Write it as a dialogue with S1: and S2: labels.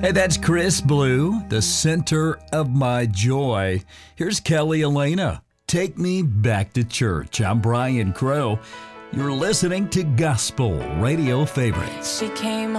S1: Hey, that's Chris Blue, the center of my joy. Here's Kelly Elena. Take me back to church. I'm Brian Crow. You're listening to Gospel Radio Favorites.
S2: She came